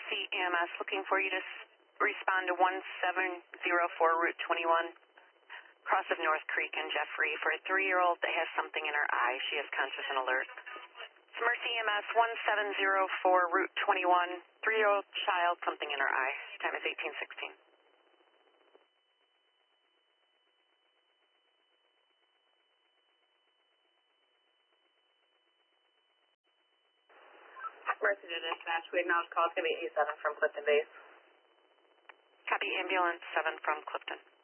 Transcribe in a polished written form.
Mercy EMS, looking for you to respond to 1704 Route 21, cross of North Creek and Jeffrey, for a 3-year-old that has something in her eye. She is conscious and alert. It's Mercy EMS, 1704 Route 21, 3-year-old child, something in her eye. Time is 1816. Mercy to dispatch. We acknowledge call. It's going to be A7 from Clifton Base. Copy, ambulance 7 from Clifton.